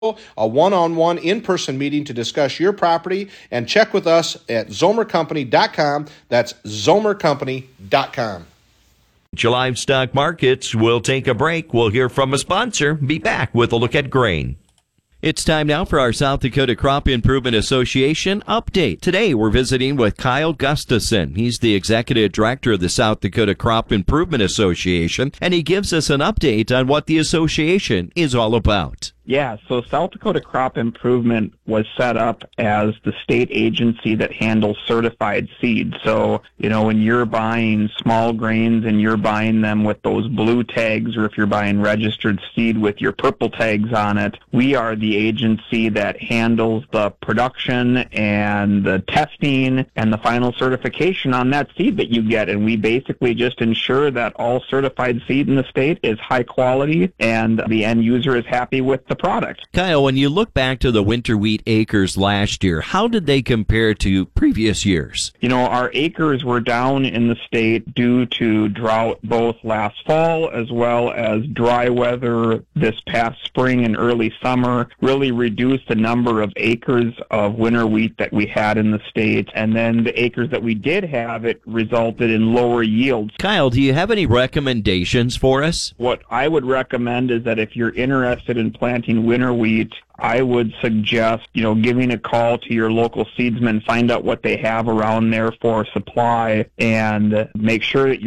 a one-on-one in-person meeting to discuss your property, and check with us at zomercompany.com. That's zomercompany.com. Livestock markets will take a break. We'll hear from a sponsor. Be back with a look at grain. It's time now for our South Dakota Crop Improvement Association update. Today we're visiting with Kyle Gustafson. He's the executive director of the South Dakota Crop Improvement Association, and he gives us an update on what the association is all about. Yeah, so South Dakota Crop Improvement was set up as the state agency that handles certified seed. So, when you're buying small grains and you're buying them with those blue tags, or if you're buying registered seed with your purple tags on it, we are the agency that handles the production and the testing and the final certification on that seed that you get. And we basically just ensure that all certified seed in the state is high quality and the end user is happy with the product. Kyle, when you look back to the winter wheat acres last year, how did they compare to previous years? Our acres were down in the state due to drought both last fall as well as dry weather this past spring and early summer really reduced the number of acres of winter wheat that we had in the state. And then the acres that we did have, it resulted in lower yields. Kyle, do you have any recommendations for us? What I would recommend is that if you're interested in planting winter wheat, I would suggest, giving a call to your local seedsman, find out what they have around there for supply, and make sure that